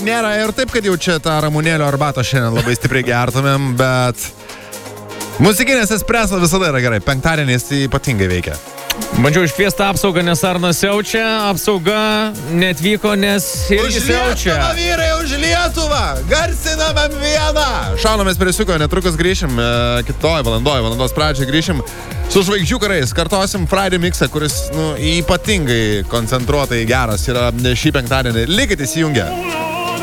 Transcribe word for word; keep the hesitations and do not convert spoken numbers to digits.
nėra ir taip, kad jau čia tą ramunėlio arbatą šiandien labai stipriai gertumėm, bet muzikinės espresso visada yra gerai. Penktadieniais tai ypatingai veikia. Bandžiau iškviesti apsaugą, nes Arnas siaučia, apsauga netvyko, nes irgi siaučia. Už Lietuvą, vyrai, už Lietuvą! Garsinam M vieną! Šaunamės prie siuko, netrukus grįšim, kitoj valandoj, valandos pradžiai grįšim su žvaigždžių karais. Kartosim Friday mixą, kuris nu, ypatingai koncentruotai geras yra šį penktadienį. Likit įsijungę.